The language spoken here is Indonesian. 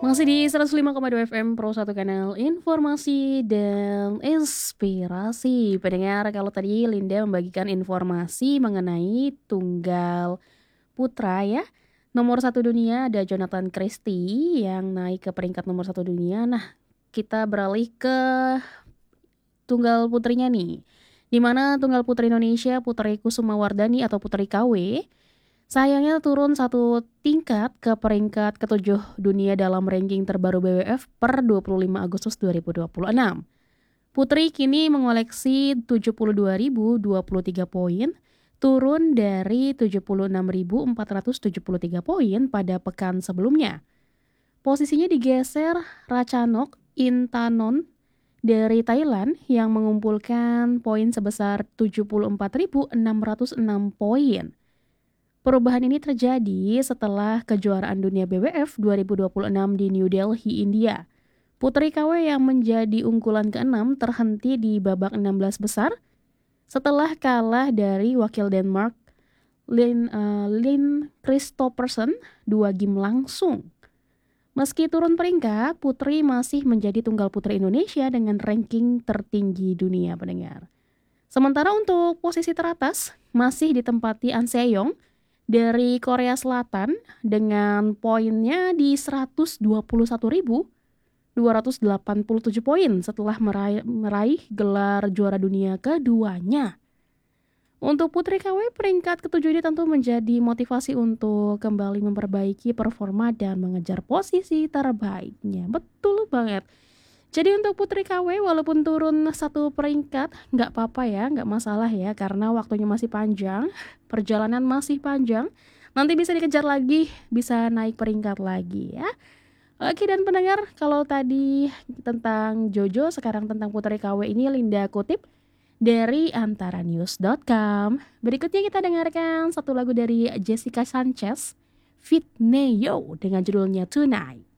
Masih di 105,2 FM Pro 1 kanal informasi dan inspirasi. Pendengar, kalau tadi Linda membagikan informasi mengenai tunggal putra ya. Nomor satu dunia ada Jonathan Christie yang naik ke peringkat nomor satu dunia. Nah, kita beralih ke tunggal putrinya nih. Di mana tunggal putri Indonesia Putri Kusumawardhani atau Putri KW sayangnya turun satu tingkat ke peringkat ketujuh dunia dalam ranking terbaru BWF per 25 Agustus 2026. Putri kini mengoleksi 72.023 poin, turun dari 76.473 poin pada pekan sebelumnya. Posisinya digeser Ratchanok Intanon dari Thailand yang mengumpulkan poin sebesar 74.606 poin. Perubahan ini terjadi setelah kejuaraan dunia BWF 2026 di New Delhi, India. Putri KW yang menjadi unggulan ke-6 terhenti di babak 16 besar setelah kalah dari wakil Denmark Lin Christophersen 2 game langsung. Meski turun peringkat, Putri masih menjadi tunggal putri Indonesia dengan ranking tertinggi dunia, pendengar. Sementara untuk posisi teratas masih ditempati An Se-young dari Korea Selatan dengan poinnya di 121.287 poin setelah meraih gelar juara dunia keduanya. Untuk Putri KW peringkat ketujuh ini tentu menjadi motivasi untuk kembali memperbaiki performa dan mengejar posisi terbaiknya. Betul banget. Jadi untuk Putri KW walaupun turun satu peringkat nggak apa-apa ya, nggak masalah ya, karena waktunya masih panjang, perjalanan masih panjang, nanti bisa dikejar lagi, bisa naik peringkat lagi ya. Oke, dan pendengar, kalau tadi tentang Jojo, sekarang tentang Putri KW ini Linda kutip dari antaranews.com. Berikutnya kita dengarkan satu lagu dari Jessica Sanchez, Fit Neo dengan judulnya Tonight.